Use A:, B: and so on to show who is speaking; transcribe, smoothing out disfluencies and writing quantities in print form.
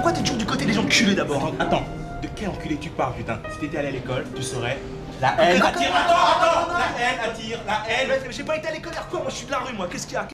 A: pourquoi t'es toujours du côté des enculés d'abord?
B: Attends, de quel enculé tu parles, putain? Si t'étais allé à l'école, tu saurais. La haine attire. Attends, la haine attire, la haine.
A: Mais j'ai pas été à l'école hier quoi, moi je suis de la rue moi, qu'est-ce qu'il y a?